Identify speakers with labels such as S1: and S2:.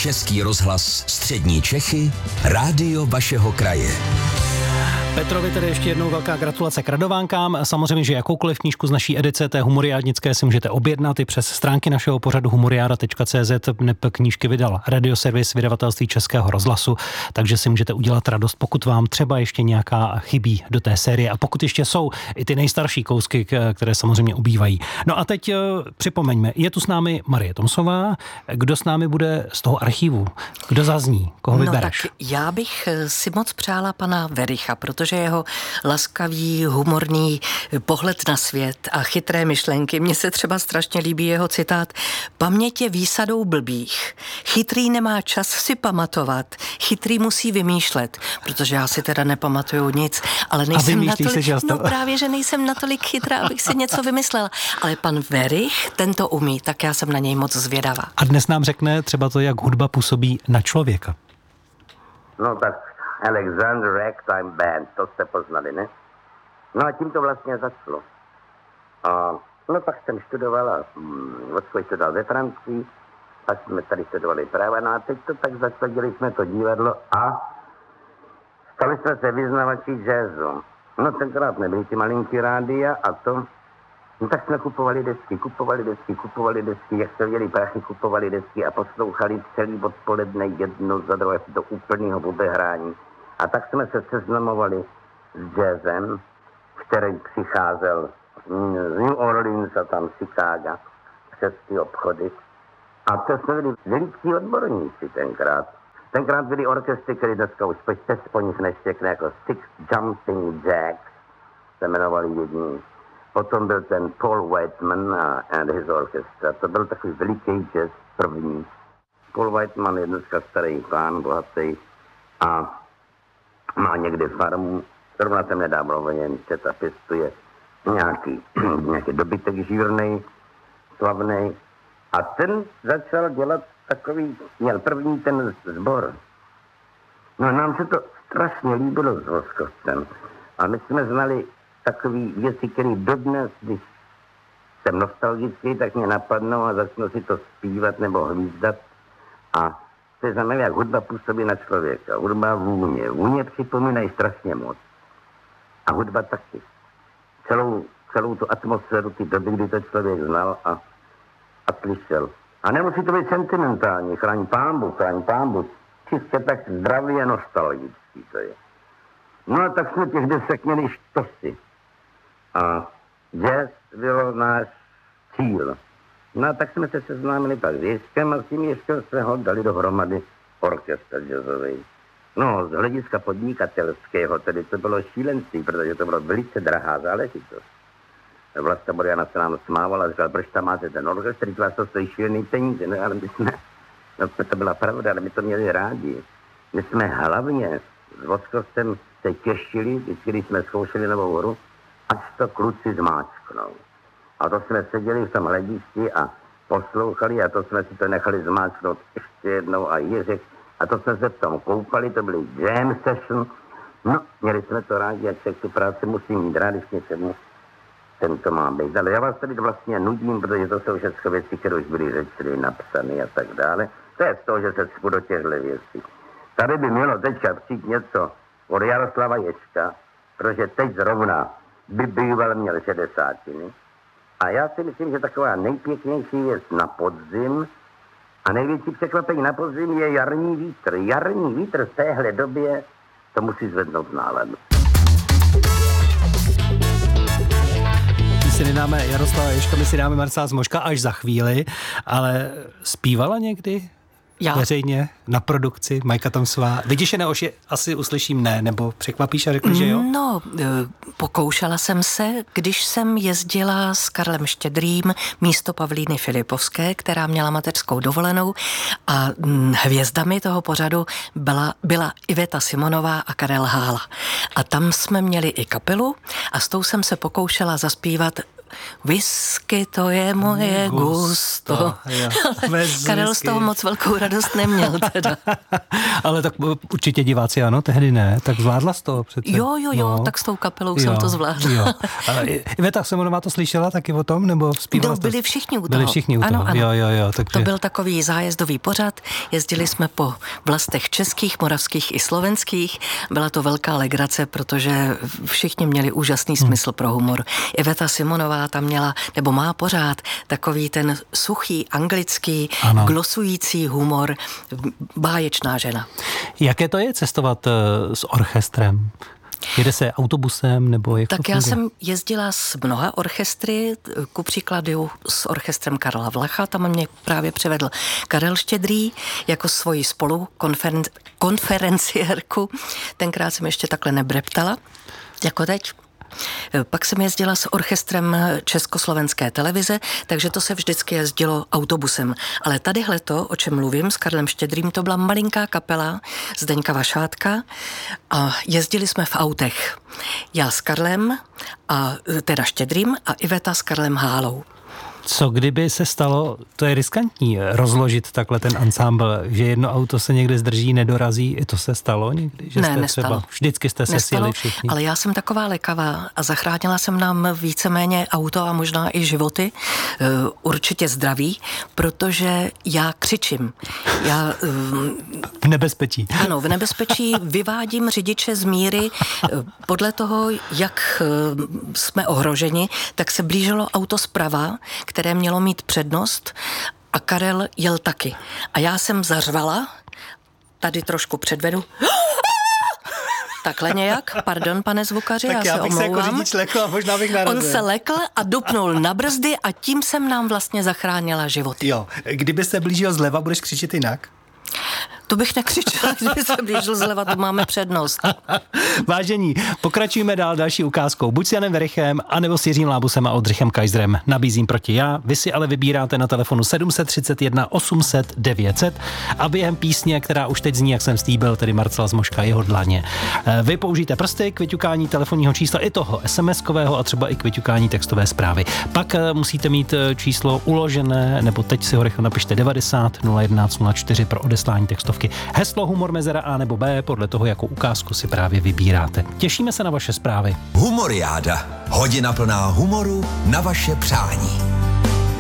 S1: Český rozhlas Střední Čechy, rádio vašeho kraje.
S2: Petrovi tedy ještě jednou velká gratulace k radovánkám. Samozřejmě, že jakoukoliv knížku z naší edice té humoriádnické si můžete objednat i přes stránky našeho pořadu humoriáda.cz. Knížky vydal Radioservis vydavatelství Českého rozhlasu, takže si můžete udělat radost, pokud vám třeba ještě nějaká chybí do té série a pokud ještě jsou i ty nejstarší kousky, které samozřejmě ubývají. No a teď připomeňme, je tu s námi Marie Tomsová. Kdo s námi bude z toho archivu? Kdo zazní? Koho vybereš?
S3: Tak já bych si moc přála pana Wericha, protože jeho laskavý, humorný pohled na svět a chytré myšlenky. Mně se třeba strašně líbí jeho citát: paměť je výsadou blbých. Chytrý nemá čas si pamatovat, chytrý musí vymýšlet, protože já si teda nepamatuju nic, ale nejsem natolik, právě, že nejsem natolik chytrá, abych si něco vymyslela. Ale pan Werich, ten to umí, tak já jsem na něj moc zvědavá.
S2: A dnes nám řekne třeba to, jak hudba působí na člověka.
S4: No tak Alexander Ragtime Band, to jste poznali, ne? No a tím to vlastně začalo. No pak jsem študovala, odkud studoval ve Francii, pak jsme tady studovali práva, no a teď to tak zasadili jsme to divadlo a stali jsme se vyznavači jazzu. No tenkrát nebyly ty malinký rádia a to, no tak jsme kupovali desky, jak se viděli prachy, kupovali desky a poslouchali celý odpoledne jedno za druhé do úplného obehrání. A tak jsme se seznamovali s jazzem, který přicházel z New Orleans a tam Chicago přes ty obchody. A to jsme byli veliký odborníci tenkrát. Tenkrát byly orchestry, které dneska už počte po nich neštěkne, jako Six Jumping Jacks se jmenovali jedni. Potom byl ten Paul Whiteman and his orchestra. To byl takový veliký jazz první. Paul Whiteman je dneska starý pán, bohatý a má někde farmu. Zrovna jsem nedávno o něm čet a pěstuje nějaký dobytek žírnej, slavnej. A ten začal dělat takový, měl první ten sbor. No nám se to strašně líbilo s Voskovcem. A my jsme znali takový věci, které dodnes, když jsem nostalgický, tak mě napadnou a začnu si to zpívat nebo hvízdat. A to je znamená, jak hudba působí na člověka. Hudba vůně. Vůně připomínají strašně moc. A hudba taky. Celou tu atmosféru ty doby, kdy to člověk znal a slyšel. A nemusí to být sentimentální. Chraň pámbu. Čistě tak zdravý a nostalgický to je. No a tak jsme těch desek měli štosy. A jazz byl náš cíl. No a tak jsme se seznámili pak s Ježkem a s tím Ježkem jsme ho dali dohromady orchestr jazzový. No, z hlediska podnikatelského, tedy to bylo šílenství, protože to bylo velice drahá záležitost. Vlasta Boriana se nám smávala a říkala, proč tam máte ten orchestr, vás to stojí šílený peníze. No ale my jsme, no to byla pravda, ale my to měli rádi. My jsme hlavně s Voskovcem se těšili, když jsme zkoušeli Novou horu, až to kluci zmáčknou. A to jsme seděli v tom hledišti a poslouchali a to jsme si to nechali zmáčknout ještě jednou a Jiřek. A to jsme se v tom koupali, to byly jam session. No, měli jsme to rádi, jak se tu práci musí mít rád, když něčemu tento má být. Ale já vás tady vlastně nudím, protože to jsou všechno věci, které už byly řečeny, napsané a tak dále. To je z toho, že se cpu do těchto věcí. Tady by mělo teďka přijít něco od Jaroslava Ježka, protože teď zrovna by býval měl 60. A já si myslím, že taková nejpěknější věc na podzim a největší překvapení na podzim je jarní vítr. Jarní vítr v téhle době to musí zvednout náladu.
S2: My si nedáme Jaroslava Ježka, my si dáme Marcela Zmoška až za chvíli, ale zpívala někdy? Já? Veřejně, na produkci, Majka Tomsová. Vyděšené oči asi uslyším ne, nebo překvapíš a řekl, že jo?
S3: No, pokoušela jsem se, když jsem jezdila s Karlem Štědrým místo Pavlíny Filipovské, která měla mateřskou dovolenou a hvězdami toho pořadu byla Iveta Simonová a Karel Hála. A tam jsme měli i kapelu a s tou jsem se pokoušela zaspívat whisky to je moje gusto. Karel z toho moc velkou radost neměl teda.
S2: Ale tak určitě diváci ano, tehdy ne, tak zvládla jsi to přece.
S3: Jo, tak s tou kapelou jsem to zvládla.
S2: Jo. Iveta Simonová to slyšela taky o tom, nebo zpívala?
S3: Byli všichni u toho.
S2: Byli všichni u toho,
S3: ano.
S2: Jo, takže...
S3: To byl takový zájezdový pořad, jezdili jsme po vlastech českých, moravských i slovenských. Byla to velká legrace, protože všichni měli úžasný smysl pro humor. Iveta Simonová tam měla, nebo má pořád, takový ten suchý, anglický, glosující humor, báječná žena.
S2: Jaké to je cestovat s orchestrem? Jede se autobusem nebo jak?
S3: Tak já jsem jezdila s mnoha orchestry, ku příkladu s orchestrem Karla Vlacha, tam mě právě přivedl Karel Štědrý jako svoji konferenciérku. Tenkrát jsem ještě takhle nebreptala, jako teď. Pak jsem jezdila s orchestrem Československé televize, takže to se vždycky jezdilo autobusem. Ale tadyhleto, o čem mluvím, s Karlem Štědrým, to byla malinká kapela Zdeňka Vašátka a jezdili jsme v autech. Já s Karlem, a teda Štědrým, a Iveta s Karlem Hálou.
S2: Co kdyby se stalo, to je riskantní, rozložit takhle ten ansámbl, že jedno auto se někde zdrží, nedorazí, i to se stalo někdy? Že
S3: ne,
S2: jste
S3: nestalo.
S2: Třeba, vždycky jste se sjeli všichni.
S3: Ale já jsem taková lekavá a zachránila jsem nám víceméně auto a možná i životy, určitě zdraví, protože já křičím.
S2: V nebezpečí.
S3: Ano, v nebezpečí vyvádím řidiče z míry podle toho, jak jsme ohroženi, tak se blížilo auto zprava, které mělo mít přednost a Karel jel taky. A já jsem zařvala, tady trošku předvedu, takhle nějak, pardon, pane zvukaři,
S2: tak
S3: já se omlouvám.
S2: Jako řidič lekl a možná bych narazil.
S3: On se lekl a dupnul na brzdy a tím jsem nám vlastně zachránila život.
S2: Jo, kdyby se blížil zleva, budeš křičet jinak?
S3: To bych nekřičela, kdyby se blížil zleva, to máme přednost.
S2: Vážení, pokračujeme dál další ukázkou. Buď s Janem Verichem, anebo s Jiřím Lábusem a Oldřichem Kaiserem. Nabízím proti já, vy si ale vybíráte na telefonu 731 800 900 a během písně, která už teď zní, jak jsem slíbil, tedy Marcela Zmoška, jeho dlaně. Vy použijte prsty k vyťukání telefonního čísla i toho SMS-kového a třeba i k vyťukání textové zprávy. Pak musíte mít číslo uložené, nebo teď si ho rychle napište 90 011 04 pro odeslání textovky. Heslo humor mezera A nebo B, podle toho, jakou ukázku si právě vybíráte. Těšíme se na vaše zprávy.
S1: Humoriáda. Hodina plná humoru na vaše přání.